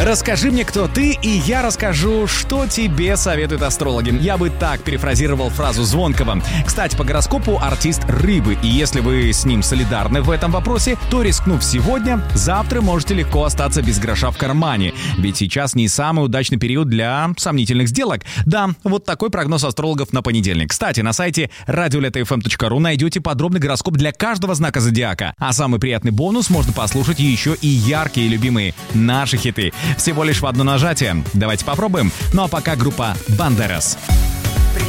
Расскажи мне, кто ты, и я расскажу, что тебе советуют астрологи. Я бы так перефразировал фразу Звонкого. Кстати, по гороскопу артист Рыбы, и если вы с ним солидарны в этом вопросе, то, рискнув сегодня, завтра можете легко остаться без гроша в кармане. Ведь сейчас не самый удачный период для сомнительных сделок. Да, вот такой прогноз астрологов на понедельник. Кстати, на сайте radioleta.fm.ru найдете подробный гороскоп для каждого знака зодиака. А самый приятный бонус — можно послушать еще и яркие любимые наши хиты. Всего лишь в одно нажатие. Давайте попробуем. Ну а пока группа Бандерас.